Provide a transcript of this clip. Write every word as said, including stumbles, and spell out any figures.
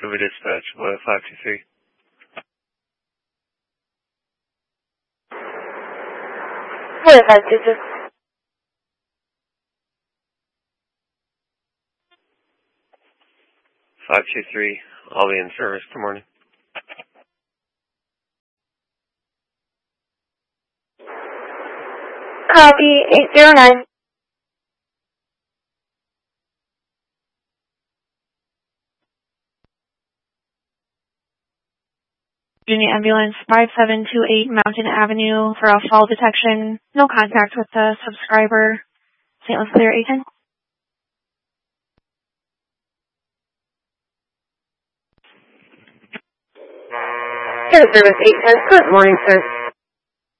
Could we dispatch uh, five two three? What five two three? five two three, I'll be in service tomorrow morning. Copy eight zero nine. Virginia Ambulance five seven two eight Mountain Avenue for a fall detection. No contact with the subscriber. Saint Louis Clear eight ten. Service eight ten. Good morning, sir.